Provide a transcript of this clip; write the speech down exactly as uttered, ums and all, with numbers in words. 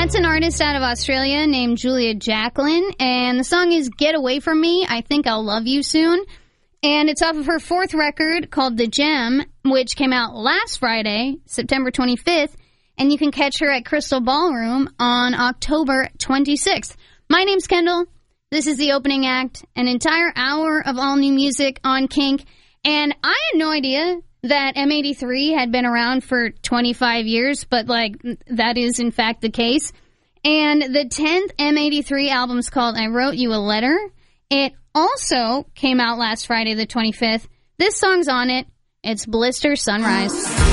That's an artist out of Australia named Julia Jacqueline, and the song is Get Away From Me, I Think I'll Love You Soon. And it's off of her fourth record called The Gem, which came out last Friday, September twenty-fifth, and you can catch her at Crystal Ballroom on October twenty-sixth. My name's Kendall. This is the opening act, an entire hour of all new music on Kink, and I had no idea that M eighty-three had been around for twenty-five years, but, like, that is, in fact, the case. And the tenth M eighty-three album's called I Wrote You a Letter. It also came out last Friday, the twenty-fifth. This song's on it. It's Blister Sunrise.